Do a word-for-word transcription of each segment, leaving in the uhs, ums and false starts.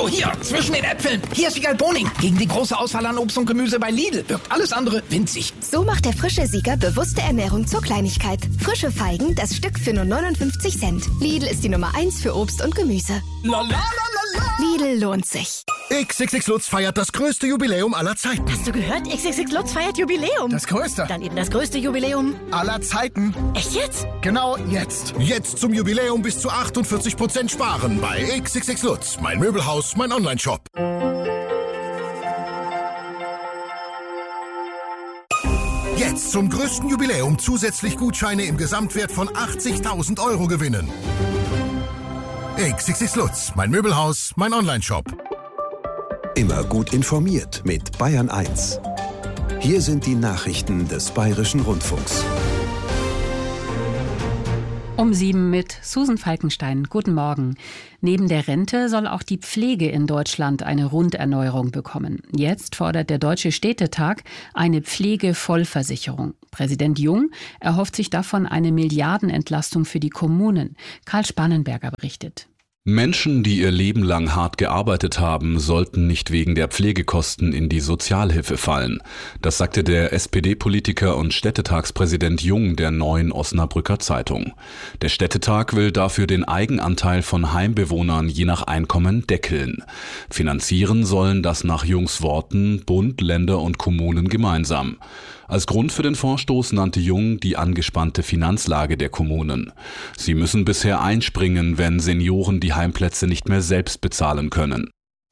So, hier, zwischen den Äpfeln. Hier ist Wiegald Boning. Gegen die große Auswahl an Obst und Gemüse bei Lidl wirkt alles andere winzig. So macht der frische Sieger bewusste Ernährung zur Kleinigkeit. Frische Feigen, das Stück für nur neunundfünfzig Cent. Lidl ist die Nummer eins für Obst und Gemüse. La, la, la, la, la. Lidl lohnt sich. X X X Lutz feiert das größte Jubiläum aller Zeiten. Hast du gehört? X X X Lutz feiert Jubiläum. Das größte. Dann eben das größte Jubiläum aller Zeiten. Echt jetzt? Genau jetzt. Jetzt zum Jubiläum bis zu achtundvierzig Prozent sparen bei X X X Lutz. Mein Möbelhaus, mein Onlineshop. Jetzt zum größten Jubiläum zusätzlich Gutscheine im Gesamtwert von achtzigtausend Euro gewinnen. X X X Lutz, mein Möbelhaus, mein Onlineshop. Immer gut informiert mit Bayern eins. Hier sind die Nachrichten des Bayerischen Rundfunks. Um sieben mit Susan Falkenstein. Guten Morgen. Neben der Rente soll auch die Pflege in Deutschland eine Runderneuerung bekommen. Jetzt fordert der Deutsche Städtetag eine Pflegevollversicherung. Präsident Jung erhofft sich davon eine Milliardenentlastung für die Kommunen. Karl Spannenberger berichtet. Menschen, die ihr Leben lang hart gearbeitet haben, sollten nicht wegen der Pflegekosten in die Sozialhilfe fallen. Das sagte der S P D-Politiker und Städtetagspräsident Jung der Neuen Osnabrücker Zeitung. Der Städtetag will dafür den Eigenanteil von Heimbewohnern je nach Einkommen deckeln. Finanzieren sollen das nach Jungs Worten Bund, Länder und Kommunen gemeinsam. Als Grund für den Vorstoß nannte Jung die angespannte Finanzlage der Kommunen. Sie müssen bisher einspringen, wenn Senioren die Heimplätze nicht mehr selbst bezahlen können.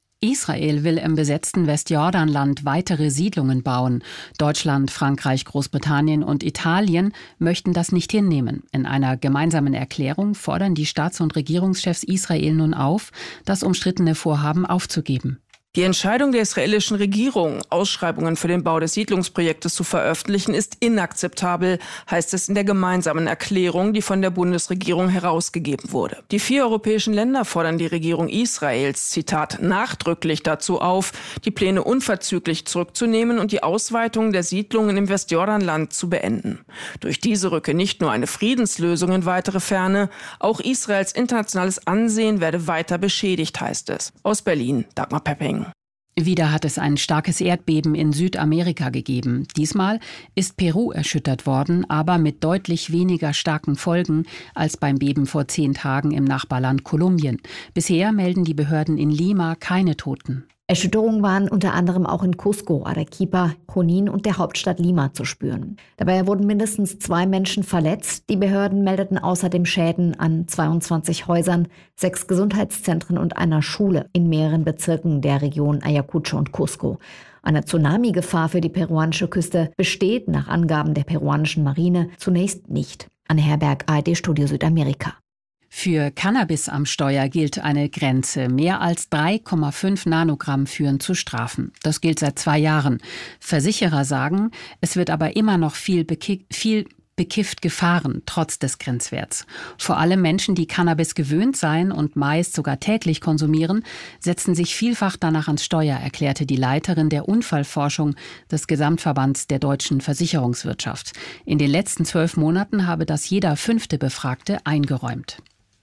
Israel will im besetzten Westjordanland weitere Siedlungen bauen. Deutschland, Frankreich, Großbritannien und Italien möchten das nicht hinnehmen. In einer gemeinsamen Erklärung fordern die Staats- und Regierungschefs Israel nun auf, das umstrittene Vorhaben aufzugeben. Die Entscheidung der israelischen Regierung, Ausschreibungen für den Bau des Siedlungsprojektes zu veröffentlichen, ist inakzeptabel, heißt es in der gemeinsamen Erklärung, die von der Bundesregierung herausgegeben wurde. Die vier europäischen Länder fordern die Regierung Israels, Zitat, nachdrücklich dazu auf, die Pläne unverzüglich zurückzunehmen und die Ausweitung der Siedlungen im Westjordanland zu beenden. Durch diese rücke nicht nur eine Friedenslösung in weitere Ferne, auch Israels internationales Ansehen werde weiter beschädigt, heißt es. Aus Berlin, Dagmar Pepping. Wieder hat es ein starkes Erdbeben in Südamerika gegeben. Diesmal ist Peru erschüttert worden, aber mit deutlich weniger starken Folgen als beim Beben vor zehn Tagen im Nachbarland Kolumbien. Bisher melden die Behörden in Lima keine Toten. Erschütterungen waren unter anderem auch in Cusco, Arequipa, Junín und der Hauptstadt Lima zu spüren. Dabei wurden mindestens zwei Menschen verletzt. Die Behörden meldeten außerdem Schäden an zweiundzwanzig Häusern, sechs Gesundheitszentren und einer Schule in mehreren Bezirken der Region Ayacucho und Cusco. Eine Tsunami-Gefahr für die peruanische Küste besteht nach Angaben der peruanischen Marine zunächst nicht. Anne Herberg, A R D-Studio Südamerika. Für Cannabis am Steuer gilt eine Grenze. Mehr als drei Komma fünf Nanogramm führen zu Strafen. Das gilt seit zwei Jahren. Versicherer sagen, es wird aber immer noch viel, beki- viel bekifft gefahren, trotz des Grenzwerts. Vor allem Menschen, die Cannabis gewöhnt seien und meist sogar täglich konsumieren, setzen sich vielfach danach ans Steuer, erklärte die Leiterin der Unfallforschung des Gesamtverbands der deutschen Versicherungswirtschaft. In den letzten zwölf Monaten habe das jeder fünfte Befragte eingeräumt.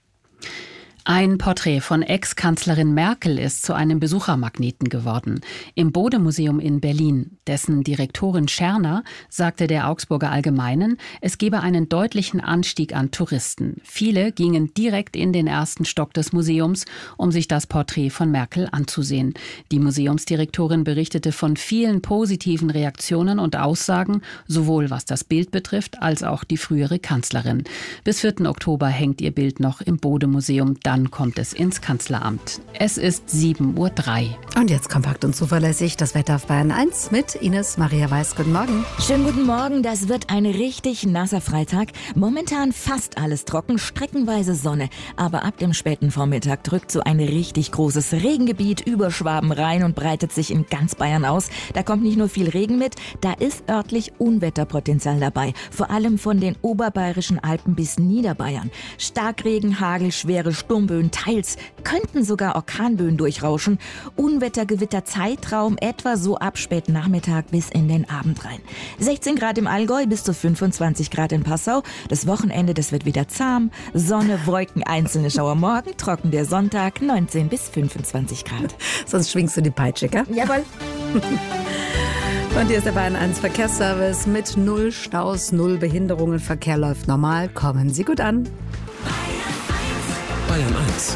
Ein Porträt von Ex-Kanzlerin Merkel ist zu einem Besuchermagneten geworden. Im Bode-Museum in Berlin. Dessen Direktorin Scherner sagte der Augsburger Allgemeinen, es gebe einen deutlichen Anstieg an Touristen. Viele gingen direkt in den ersten Stock des Museums, um sich das Porträt von Merkel anzusehen. Die Museumsdirektorin berichtete von vielen positiven Reaktionen und Aussagen, sowohl was das Bild betrifft, als auch die frühere Kanzlerin. Bis vierten Oktober hängt ihr Bild noch im Bode-Museum. Dann kommt es ins Kanzleramt. Es ist sieben Uhr drei. Und jetzt kompakt und zuverlässig das Wetter auf Bayern eins mit Ines Maria Weiß. Guten Morgen. Schönen guten Morgen. Das wird ein richtig nasser Freitag. Momentan fast alles trocken, streckenweise Sonne. Aber ab dem späten Vormittag drückt so ein richtig großes Regengebiet über Schwaben rein und breitet sich in ganz Bayern aus. Da kommt nicht nur viel Regen mit, da ist örtlich Unwetterpotenzial dabei. Vor allem von den oberbayerischen Alpen bis Niederbayern. Starkregen, Hagel, schwere Sturm Sturmböen, teils könnten sogar Orkanböen durchrauschen. Unwettergewitter Zeitraum etwa so ab späten Nachmittag bis in den Abend rein. sechzehn Grad im Allgäu, bis zu fünfundzwanzig Grad in Passau. Das Wochenende, das wird wieder zahm. Sonne, Wolken, einzelne Schauer morgen. Trocken der Sonntag, neunzehn bis fünfundzwanzig Grad. Sonst schwingst du die Peitsche, gell? Jawohl. Und hier ist der Bayern eins Verkehrsservice mit null Staus, null Behinderungen. Verkehr läuft normal. Kommen Sie gut an. Bayern eins.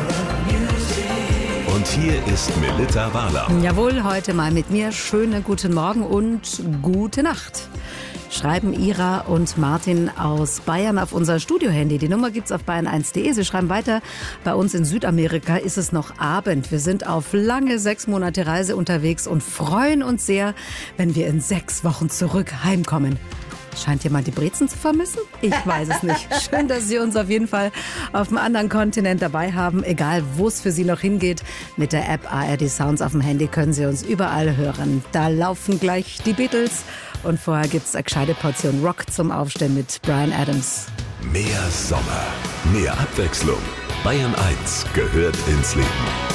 Und hier ist Melitta Wahler. Jawohl, heute mal mit mir. Schönen guten Morgen und gute Nacht. Schreiben Ira und Martin aus Bayern auf unser Studiohandy. Die Nummer gibt's auf bayern eins punkt de. Sie schreiben weiter, bei uns in Südamerika ist es noch Abend. Wir sind auf lange sechs Monate Reise unterwegs und freuen uns sehr, wenn wir in sechs Wochen zurück heimkommen. Scheint jemand die Brezen zu vermissen? Ich weiß es nicht. Schön, dass Sie uns auf jeden Fall auf einem anderen Kontinent dabei haben. Egal, wo es für Sie noch hingeht. Mit der App A R D Sounds auf dem Handy können Sie uns überall hören. Da laufen gleich die Beatles. Und vorher gibt's eine gescheite Portion Rock zum Aufstehen mit Bryan Adams. Mehr Sommer, mehr Abwechslung. Bayern eins gehört ins Leben.